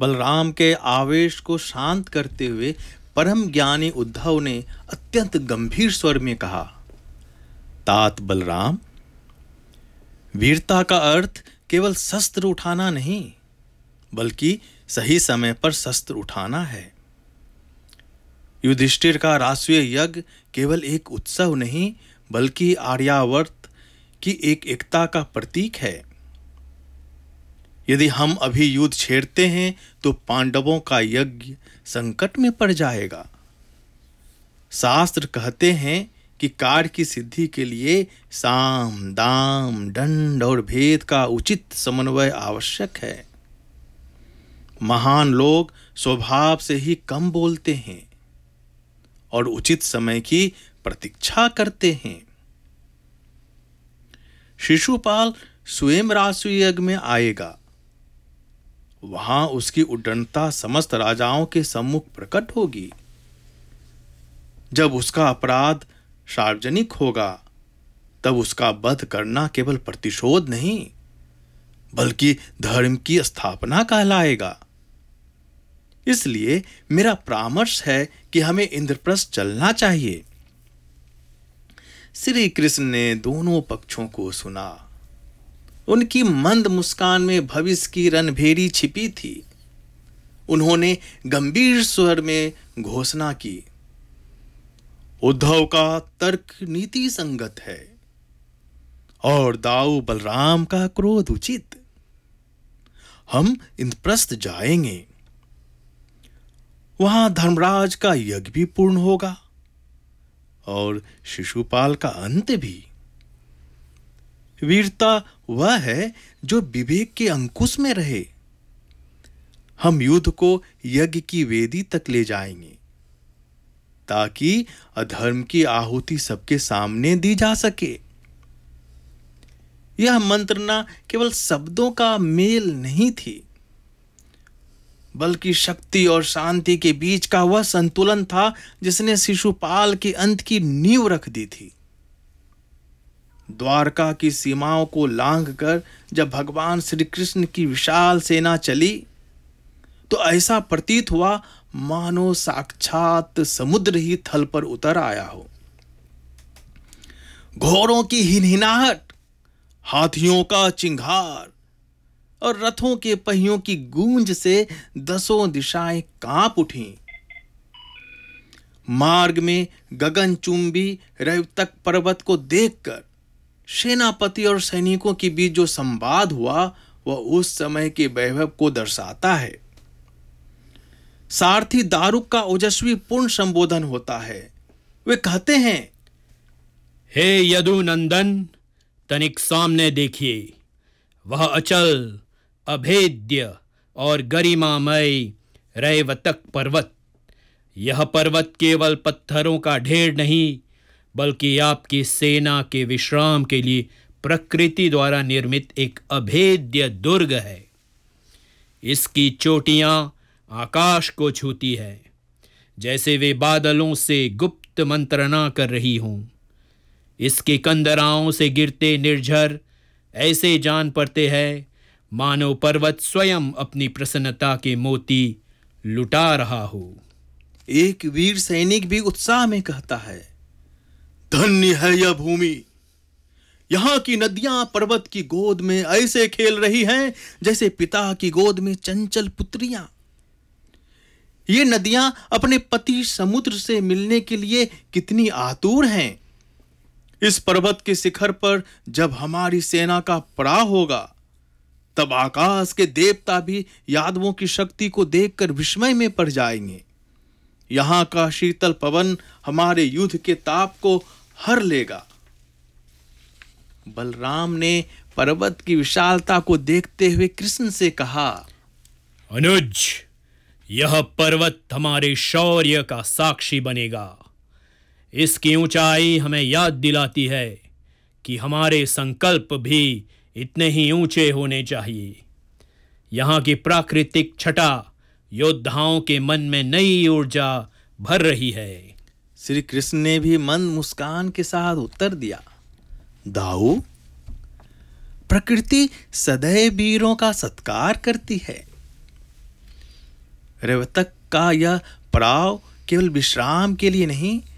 बलराम के आवेश को शांत करते हुए परम ज्ञानी उद्धव ने अत्यंत गंभीर स्वर में कहा, तात बलराम, वीरता का अर्थ केवल शस्त्र उठाना नहीं, बल्कि सही समय पर शस्त्र उठाना है। युधिष्ठिर का राष्ट्रीय यज्ञ केवल एक उत्सव नहीं, बल्कि आर्यावर्त की एक एकता का प्रतीक है। यदि हम अभी युद्ध छेड़ते हैं तो पांडवों का यज्ञ संकट में पड़ जाएगा। शास्त्र कहते हैं कि कार्य की सिद्धि के लिए साम, दाम, दंड और भेद का उचित समन्वय आवश्यक है। महान लोग स्वभाव से ही कम बोलते हैं और उचित समय की प्रतीक्षा करते हैं। शिशुपाल स्वयं राष्ट्रीय यज्ञ में आएगा। वहां उसकी उद्दंडता समस्त राजाओं के सम्मुख प्रकट होगी। जब उसका अपराध सार्वजनिक होगा, तब उसका वध करना केवल प्रतिशोध नहीं, बल्कि धर्म की स्थापना कहलाएगा। इसलिए मेरा परामर्श है कि हमें इंद्रप्रस्थ चलना चाहिए। श्री कृष्ण ने दोनों पक्षों को सुना। उनकी मंद मुस्कान में भविष्य की रणभेरी छिपी थी। उन्होंने गंभीर स्वर में घोषणा की, उद्धव का तर्क नीति संगत है और दाऊ बलराम का क्रोध उचित। हम इंद्रप्रस्थ जाएंगे। वहां धर्मराज का यज्ञ भी पूर्ण होगा और शिशुपाल का अंत भी। वीरता वह है जो विवेक के अंकुश में रहे। हम युद्ध को यज्ञ की वेदी तक ले जाएंगे ताकि अधर्म की आहुति सबके सामने दी जा सके। यह मंत्रणा केवल शब्दों का मेल नहीं थी, बल्कि शक्ति और शांति के बीच का वह संतुलन था जिसने शिशुपाल के अंत की नींव रख दी थी। द्वारका की सीमाओं को लांघकर जब भगवान श्री कृष्ण की विशाल सेना चली, तो ऐसा प्रतीत हुआ मानो साक्षात समुद्र ही थल पर उतर आया हो। घोड़ों की हिनहिनाहट, हाथियों का चिंघार और रथों के पहियों की गूंज से दसों दिशाएं कांप उठीं। मार्ग में गगनचुंबी रैवतक पर्वत को देखकर सेनापति और सैनिकों के बीच जो संवाद हुआ, वह उस समय के वैभव को दर्शाता है। सारथी दारुक का ओजस्वी पूर्ण संबोधन होता है। वे कहते हैं, हे यदुनंदन, तनिक सामने देखिए, वह अचल, अभेद्य और गरिमामय रैवतक पर्वत। यह पर्वत केवल पत्थरों का ढेर नहीं, बल्कि आपकी सेना के विश्राम के लिए प्रकृति द्वारा निर्मित एक अभेद्य दुर्ग है। इसकी चोटियां आकाश को छूती है, जैसे वे बादलों से गुप्त मंत्रणा कर रही हों। इसके कंदराओं से गिरते निर्झर ऐसे जान पड़ते हैं मानो पर्वत स्वयं अपनी प्रसन्नता के मोती लुटा रहा हो। एक वीर सैनिक भी उत्साह में कहता है, धन्य है यह भूमि। यहां की नदियां पर्वत की गोद में ऐसे खेल रही हैं जैसे पिता की गोद में चंचल पुत्रियां। ये नदियां अपने पति समुद्र से मिलने के लिए कितनी आतुर हैं। इस पर्वत के शिखर पर जब हमारी सेना का पड़ाव होगा, तब आकाश के देवता भी यादवों की शक्ति को देखकर विस्मय में पड़ जाएंगे। यहां का शीतल पवन हमारे युद्ध के ताप को हर लेगा। बलराम ने पर्वत की विशालता को देखते हुए कृष्ण से कहा, अनुज, यह पर्वत हमारे शौर्य का साक्षी बनेगा। इसकी ऊंचाई हमें याद दिलाती है कि हमारे संकल्प भी इतने ही ऊंचे होने चाहिए। यहाँ की प्राकृतिक छटा योद्धाओं के मन में नई ऊर्जा भर रही है। श्री कृष्ण ने भी मंद मुस्कान के साथ उत्तर दिया, दाऊ, प्रकृति सदैव वीरों का सत्कार करती है। रेवतक का यह पड़ाव केवल विश्राम के लिए नहीं,